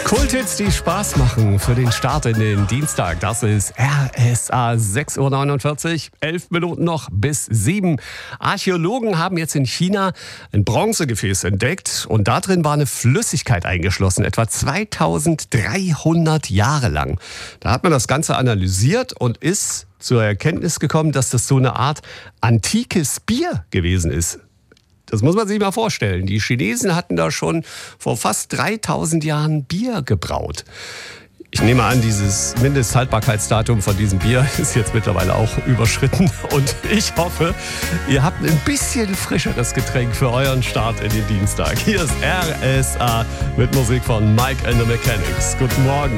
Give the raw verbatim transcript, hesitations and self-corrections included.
Kulthits, die Spaß machen für den Start in den Dienstag. Das ist R S A sechs Uhr neunundvierzig, elf Minuten noch bis sieben. Archäologen haben jetzt in China ein Bronzegefäß entdeckt und da drin war eine Flüssigkeit eingeschlossen, etwa zweitausenddreihundert Jahre lang. Da hat man das Ganze analysiert und ist zur Erkenntnis gekommen, dass das so eine Art antikes Bier gewesen ist. Das muss man sich mal vorstellen. Die Chinesen hatten da schon vor fast dreitausend Jahren Bier gebraut. Ich nehme an, dieses Mindesthaltbarkeitsdatum von diesem Bier ist jetzt mittlerweile auch überschritten. Und ich hoffe, ihr habt ein bisschen frischeres Getränk für euren Start in den Dienstag. Hier ist R S A mit Musik von Mike and the Mechanics. Guten Morgen.